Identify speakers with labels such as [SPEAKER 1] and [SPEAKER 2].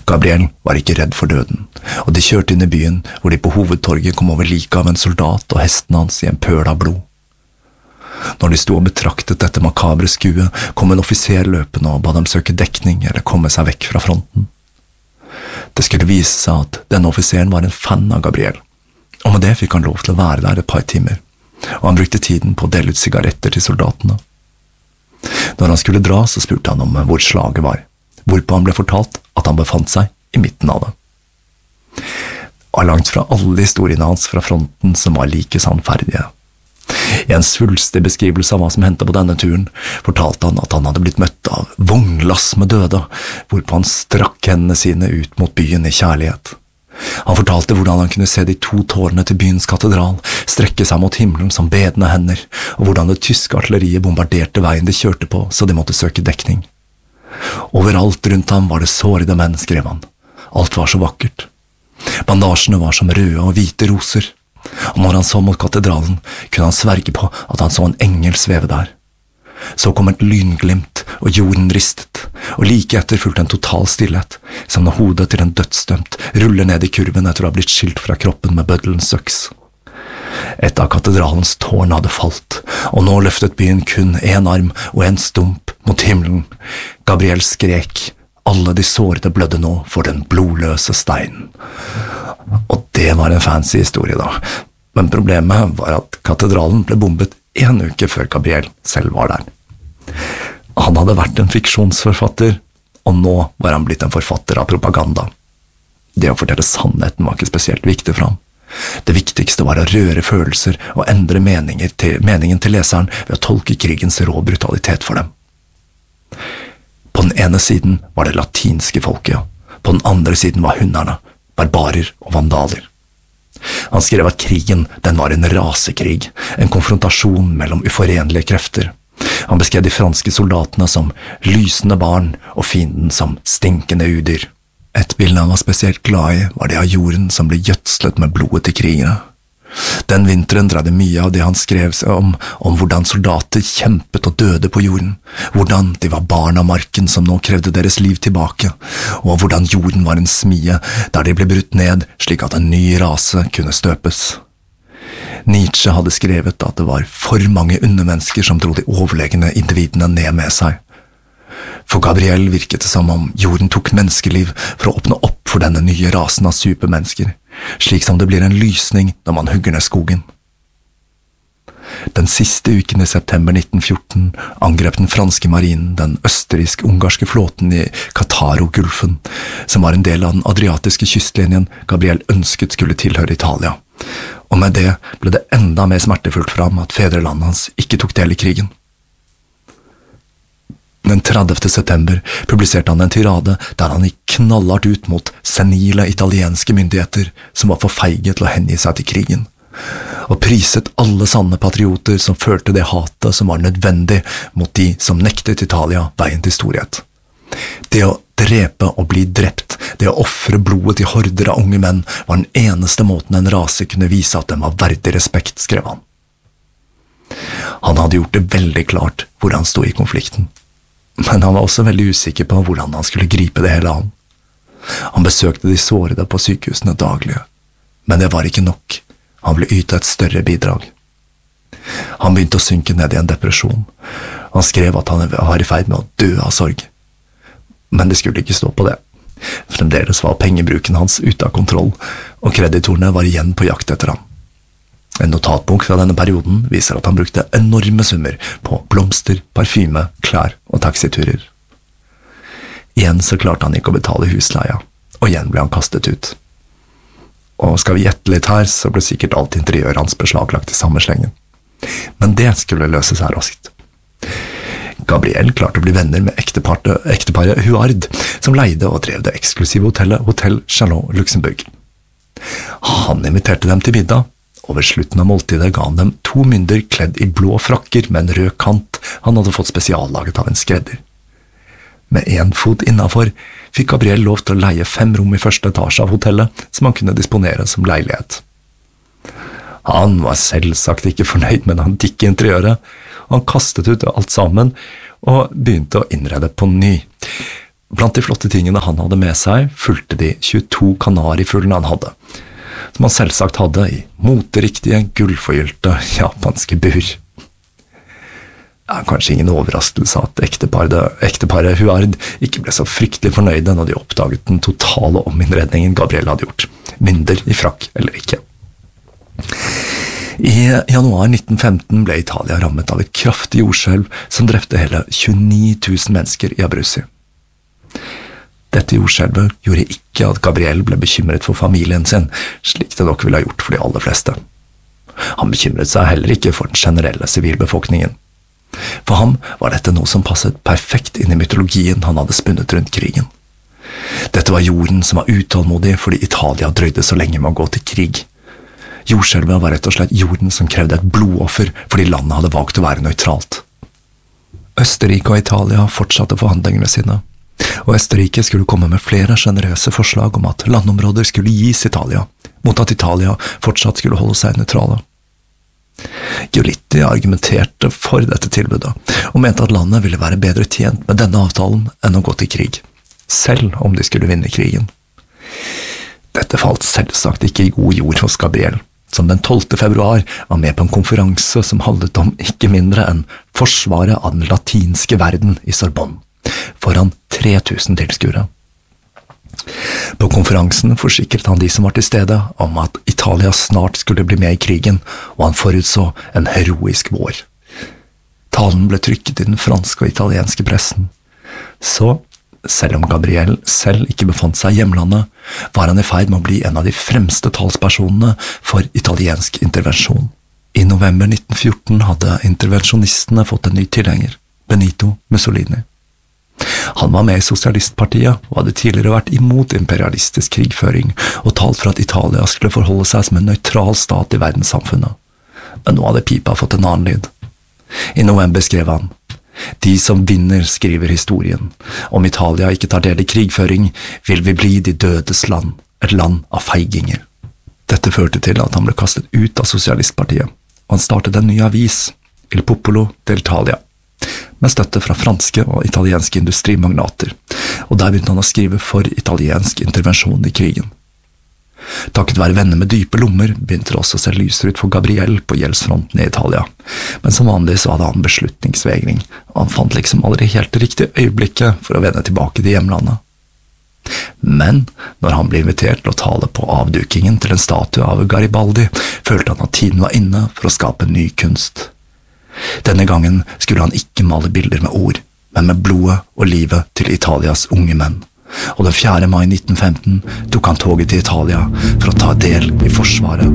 [SPEAKER 1] Gabriel var ikke redd for døden, og de kjørte inn i byen, hvor de på hovedtorget kom over liket av en soldat og hesten hans i en pøl av blod. Når de sto og betraktet dette makabre skue, kom en offiser løpende og ba dem søke dekning eller komme seg vekk fra fronten. Det skulle vise seg at denne offiseren var en fan av Gabriel, og med det fikk han lov til å være der et par timer, og han brukte tiden på å dele ut sigaretter til soldatene. Når han skulle dra, så spurte han om hvor slaget var, hvorpå han ble fortalt at han befant seg i midten av det. Og langt fra alle historiene hans fra fronten som var like sannferdige. I en svulstig beskrivelse av hva som hendte på denne turen, fortalte han at han hadde blitt møtt av vognlass med døde, hvorpå han strakk hendene sine ut mot byen i kjærlighet. Han fortalte hvordan han kunne se de 2 tårnene til byens katedral strekke seg mot himmelen som bedende hender, og hvordan det tyske artilleriet bombarderte veien de kjørte på, så de måtte søke dekning. Overalt rundt ham var det sårede menn, skrev han. Alt var så vakkert. Bandasjene var som røde og hvite roser, og når han så mot katedralen, kunne han sverge på at han så en engel sveve der. Så kom et lynglimt, og jorden ristet, og like etter fulgte en total stillhet, som når hodet til en dødsdømt ruller ned i kurven etter å ha blitt skilt fra kroppen med bøddelens søks. Et av katedralens tårn hadde falt, og nå løftet byen kun en arm og en stump mot himmelen. Gabriel skrek, alle de sårede blødde nå for den blodløse steinen. Og det var en fancy historie da, men problemet var at katedralen ble bombet 1 uke før Gabriel selv var der. Han hadde vært en fiksjonsforfatter, og nå var han blitt en forfatter av propaganda. Det å fortelle sannheten var ikke spesielt viktig for ham. Det viktigste var å røre følelser og endre meningen til leseren ved å tolke krigens rå brutalitet for dem. På den ene siden var det latinske folket, på den andre siden var hunderne, barbarer og vandaler. Han skrev at krigen, den var en rasekrig, en konfrontasjon mellom uforenlige krefter. Han beskrev de franske soldatene som lysende barn og fienden som stinkende udyr. Et bilde han var spesielt glad i var det av jorden som ble gjødslet med blodet til krigere. Den vinteren dreide mye av det han skrev seg om hvordan soldater kjempet og døde på jorden, hvordan de var barn av marken som nå krevde deres liv tilbake, og hvordan jorden var en smie der de ble brutt ned slik at en ny rase kunne støpes. Nietzsche hadde skrevet at det var for mange undermennesker som dro de overlegne individene ned med seg. For Gabriel virket det som om jorden tok menneskeliv for å åpne opp for denne nye rasen av supermennesker, slik som det blir en lysning når man hugger ned skogen. Den siste uken i september 1914 angrep den franske marinen den østerriksk-ungarske flåten i Kataro-gulfen, som var en del av den adriatiske kystlinjen Gabriel ønsket skulle tilhøre Italia, og med det ble det enda mer smertefullt for ham at fedrelandet hans ikke tok del i krigen. Den 30. september publiserte han en tirade der han gikk knallhardt ut mot senile italienske myndigheter som var for feige til å hengi seg til krigen, og priset alle sanne patrioter som følte det hatet som var nødvendig mot de som nektet Italia veien til storhet. Det å drepe og bli drept, det å offre blodet til horder av unge menn, var den eneste måten en rase kunne vise at den var verdig respekt, skrev han. Han hadde gjort det veldig klart hvor han stod i konflikten. Men han var også veldig usikker på hvordan han skulle gripe det hele an. Han besøkte de sårede på sykehusene daglig, men det var ikke nok. Han ville yte et større bidrag. Han begynte å synke ned i en depresjon. Han skrev at han var i ferd med å dø av sorg. Men det skulle ikke stå på det. Fremdeles var pengebruken hans ute av kontroll, og kreditorene var igjen på jakt etter ham. En notatbok fra denne perioden viser at han brukte enorme summer på blomster, parfyme, klær og taxiturer. Igjen så klarte han ikke å betale husleia, og igjen ble han kastet ut. Og skal vi gjette litt her, så ble sikkert alt interiøret hans beslaglagt i samme slengen. Men det skulle løse seg raskt. Gabriel klarte å bli venner med ekteparet Huard, som leide og drev det eksklusive hotellet Hotel Chalon Luxembourg. Han inviterte dem til middag, og ved slutten av måltidet ga han dem 2 mynder kledd i blå frakker med en rød kant han hadde fått spesiallaget av en skredder. Med 1 fot innenfor fikk Gabriel lov til å leie 5 rom i første etasje av hotellet som han kunne disponere som leilighet. Han var selvsagt ikke fornøyd med det antikke interiøret, og han kastet ut alt sammen og begynte å innrede på ny. Blant de flotte tingene han hadde med seg, fulgte de 22 kanarifuglene han hadde, som han selvsagt hadde i moteriktige, gullforgylte japanske bur. Kanskje ingen overraskelse at ekteparet Huard ikke ble så fryktelig fornøyde når de oppdaget den totale ominnredningen Gabriel hadde gjort, mynder i frakk eller ikke. I januar 1915 ble Italia rammet av et kraftig jordskjelv som drepte hele 29 000 mennesker i Abruzzi. Dette jordskjelvet gjorde ikke at Gabriel ble bekymret for familien sin, slik det nok ville ha gjort for de aller fleste. Han bekymret seg heller ikke for den generelle sivilbefolkningen. For ham var dette noe som passet perfekt inn i mytologien han hadde spunnet rundt krigen. Dette var jorden som var utålmodig fordi Italia drøyde så lenge med å gå til krig. Jordskjelvet var rett og slett jorden som krevde et blodoffer fordi landet hadde valgt å være nøytralt. Østerrike og Italia fortsatte forhandlingene sine, og Østerrike skulle komme med flere generøse forslag om at landområder skulle gis Italia, mot at Italia fortsatt skulle holde seg nøytrale. Giolitti argumenterte for dette tilbudet, og mente at landet ville være bedre tjent med denne avtalen enn å gå til krig, selv om de skulle vinne krigen. Dette falt selvsagt ikke i god jord hos Gabriel, som den 12. februar var med på en konferanse som handlet om ikke mindre enn forsvaret av den latinske verden i Sorbonne, foran 3000 tilskuere. På konferansen forsikret han de som var til stede om at Italia snart skulle bli med i krigen, og han forutså en heroisk vår. Talen ble trykket i den franske og italienske pressen. Så, selv om Gabriel selv ikke befant seg i hjemlandet, var han i ferd med å bli en av de fremste talspersonene for italiensk intervensjon. I november 1914 hadde intervensjonistene fått en ny tilhenger, Benito Mussolini. Han var med i Sosialistpartiet og hadde tidligere vært imot imperialistisk krigføring og talt for at Italia skulle forholde seg som en nøytral stat i verdenssamfunnet. Men nå hadde pipa fått en annen lyd. I november skrev han: «De som vinner, skriver historien. Om Italia ikke tar del i krigføring, vil vi bli de dødes land, et land av feiginger.» Dette førte til at han ble kastet ut av Sosialistpartiet, og han startet en ny avis, Il Popolo d'Italia, med støtte fra franske og italienske industrimagnater, og der begynte han å skrive for italiensk intervensjon i krigen. Takket være venner med dype lommer begynte det også å se lysere ut for Gabriel på gjeldsfronten i Italia, men som vanlig så hadde han beslutningsvegring, og han fant liksom aldri helt det riktige øyeblikket for å vende tilbake til hjemlandet. Men når han ble invitert til å tale på avdukingen til en statue av Garibaldi, følte han at tiden var inne for å skape ny kunst. Denne gangen skulle han ikke male bilder med ord, men med blodet og livet til Italias unge menn. Og den 4. mai 1915 tok han toget til Italia for å ta del i forsvaret